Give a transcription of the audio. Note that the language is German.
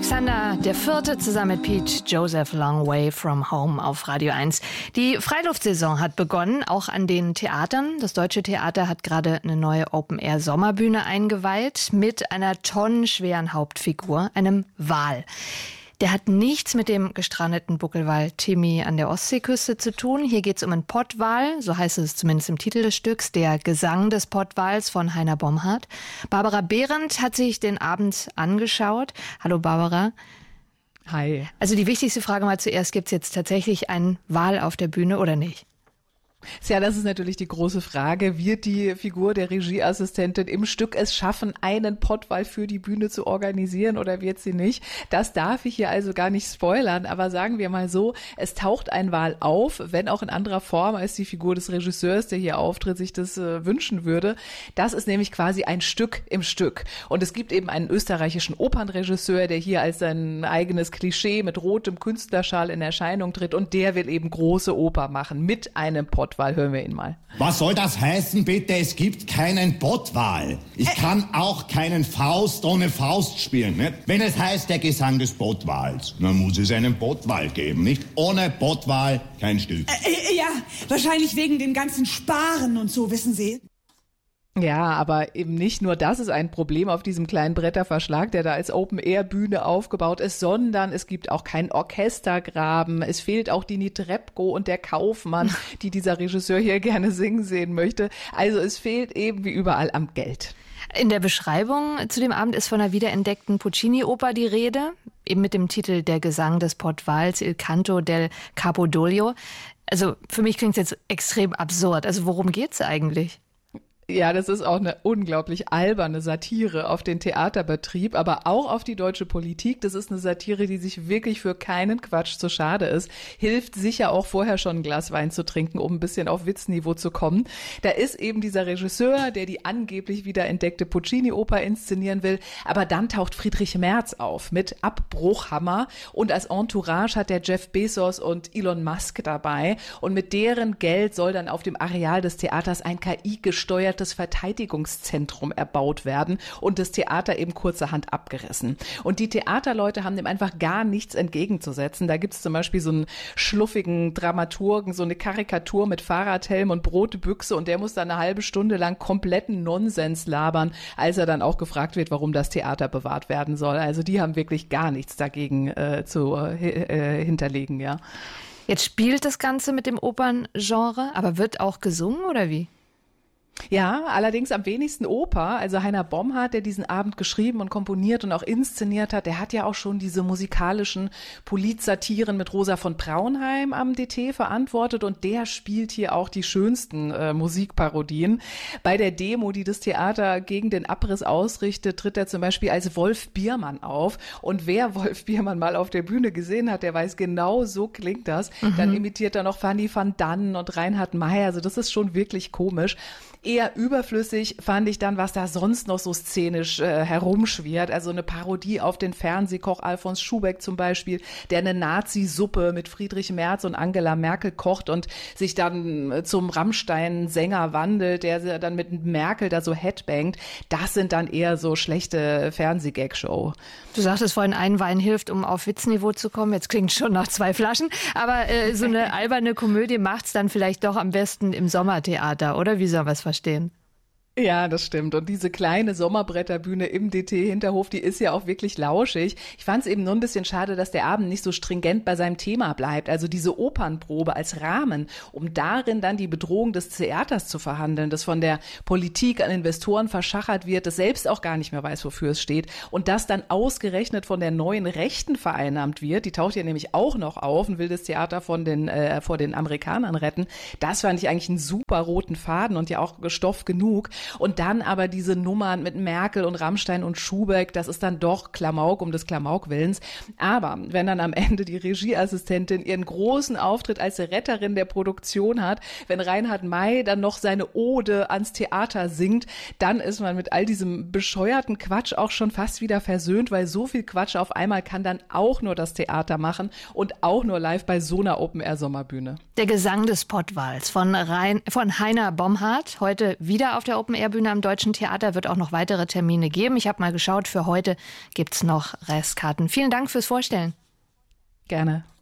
Alexander IV. Zusammen mit Pete Joseph Long Way from Home auf Radio 1. Die Freiluftsaison hat begonnen, auch an den Theatern. Das Deutsche Theater hat gerade eine neue Open-Air-Sommerbühne eingeweiht mit einer tonnenschweren Hauptfigur, einem Wal. Der hat nichts mit dem gestrandeten Buckelwal Timmy an der Ostseeküste zu tun. Hier geht es um einen Pottwal, so heißt es zumindest im Titel des Stücks, der Gesang des Pottwals von Heiner Bomhardt. Barbara Behrendt hat sich den Abend angeschaut. Hallo Barbara. Hi. Also die wichtigste Frage mal zuerst, gibt es jetzt tatsächlich einen Wal auf der Bühne oder nicht? Ja, das ist natürlich die große Frage. Wird die Figur der Regieassistentin im Stück es schaffen, einen Pottwal für die Bühne zu organisieren oder wird sie nicht? Das darf ich hier also gar nicht spoilern, aber sagen wir mal so, es taucht ein Wal auf, wenn auch in anderer Form als die Figur des Regisseurs, der hier auftritt, sich das wünschen würde. Das ist nämlich quasi ein Stück im Stück. Und es gibt eben einen österreichischen Opernregisseur, der hier als sein eigenes Klischee mit rotem Künstlerschal in Erscheinung tritt und der will eben große Oper machen mit einem Pottwal. Hören wir ihn mal. Was soll das heißen, bitte? Es gibt keinen Pottwal. Ich kann auch keinen Faust ohne Faust spielen, nicht? Wenn es heißt, der Gesang des Pottwals, dann muss es einen Pottwal geben, nicht? Ohne Pottwal kein Stück. Ja, wahrscheinlich wegen den ganzen Sparen und so, wissen Sie. Ja, aber eben nicht nur das ist ein Problem auf diesem kleinen Bretterverschlag, der da als Open-Air-Bühne aufgebaut ist, sondern es gibt auch keinen Orchestergraben. Es fehlt auch die Nitrebko und der Kaufmann, die dieser Regisseur hier gerne singen sehen möchte. Also es fehlt eben wie überall am Geld. In der Beschreibung zu dem Abend ist von einer wiederentdeckten Puccini-Oper die Rede, eben mit dem Titel Der Gesang des Pottwals, Il Canto del Capodoglio. Also für mich klingt es jetzt extrem absurd. Also worum geht's eigentlich? Ja, das ist auch eine unglaublich alberne Satire auf den Theaterbetrieb, aber auch auf die deutsche Politik. Das ist eine Satire, die sich wirklich für keinen Quatsch zu schade ist. Hilft sicher auch vorher schon ein Glas Wein zu trinken, um ein bisschen auf Witzniveau zu kommen. Da ist eben dieser Regisseur, der die angeblich wiederentdeckte Puccini-Oper inszenieren will, aber dann taucht Friedrich Merz auf mit Abbruchhammer und als Entourage hat der Jeff Bezos und Elon Musk dabei und mit deren Geld soll dann auf dem Areal des Theaters ein KI-gesteuertes Verteidigungszentrum erbaut werden und das Theater eben kurzerhand abgerissen. Und die Theaterleute haben dem einfach gar nichts entgegenzusetzen. Da gibt es zum Beispiel so einen schluffigen Dramaturgen, so eine Karikatur mit Fahrradhelm und Brotbüchse und der muss dann eine halbe Stunde lang kompletten Nonsens labern, als er dann auch gefragt wird, warum das Theater bewahrt werden soll. Also die haben wirklich gar nichts dagegen hinterlegen, ja. Jetzt spielt das Ganze mit dem Operngenre, aber wird auch gesungen oder wie? Ja, allerdings am wenigsten Oper. Also Heiner Bomhardt, der diesen Abend geschrieben und komponiert und auch inszeniert hat, der hat ja auch schon diese musikalischen Politsatiren mit Rosa von Braunheim am DT verantwortet und der spielt hier auch die schönsten Musikparodien. Bei der Demo, die das Theater gegen den Abriss ausrichtet, tritt er zum Beispiel als Wolf Biermann auf. Und wer Wolf Biermann mal auf der Bühne gesehen hat, der weiß genau, so klingt das. Dann imitiert er noch Fanny van Dannen und Reinhard May. Also das ist schon wirklich komisch. Eher überflüssig fand ich dann, was da sonst noch so szenisch herumschwirrt. Also eine Parodie auf den Fernsehkoch Alfons Schubeck zum Beispiel, der eine Nazi-Suppe mit Friedrich Merz und Angela Merkel kocht und sich dann zum Rammstein-Sänger wandelt, der dann mit Merkel da so headbangt. Das sind dann eher so schlechte Fernsehgag-Show. Du sagtest vorhin, ein Wein hilft, um auf Witzniveau zu kommen. Jetzt klingt schon nach 2 Flaschen. Aber so eine alberne Komödie macht's dann vielleicht doch am besten im Sommertheater, oder? Wie soll man es verstehen? Ja, das stimmt. Und diese kleine Sommerbretterbühne im DT-Hinterhof, die ist ja auch wirklich lauschig. Ich fand es eben nur ein bisschen schade, dass der Abend nicht so stringent bei seinem Thema bleibt. Also diese Opernprobe als Rahmen, um darin dann die Bedrohung des Theaters zu verhandeln, das von der Politik an Investoren verschachert wird, das selbst auch gar nicht mehr weiß, wofür es steht. Und das dann ausgerechnet von der neuen Rechten vereinnahmt wird. Die taucht ja nämlich auch noch auf und will das Theater vor den Amerikanern retten. Das fand ich eigentlich einen super roten Faden und ja auch Stoff genug. Und dann aber diese Nummern mit Merkel und Rammstein und Schubeck, das ist dann doch Klamauk um des Klamaukwillens. Aber wenn dann am Ende die Regieassistentin ihren großen Auftritt als Retterin der Produktion hat, wenn Reinhard May dann noch seine Ode ans Theater singt, dann ist man mit all diesem bescheuerten Quatsch auch schon fast wieder versöhnt, weil so viel Quatsch auf einmal kann dann auch nur das Theater machen und auch nur live bei so einer Open-Air-Sommerbühne. Der Gesang des Pottwals von Heiner Bomhardt, heute wieder auf der Open Open-Air-Bühne am Deutschen Theater, wird auch noch weitere Termine geben. Ich habe mal geschaut, für heute gibt's noch Restkarten. Vielen Dank fürs Vorstellen. Gerne.